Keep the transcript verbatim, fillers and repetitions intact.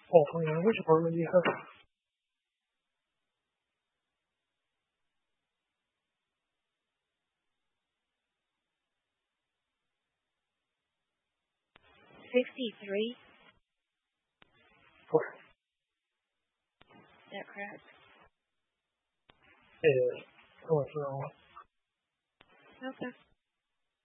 哦，原来是玩问题还是 fifty-three? 不是？ Is that correct? 呃，跟我说 Okay.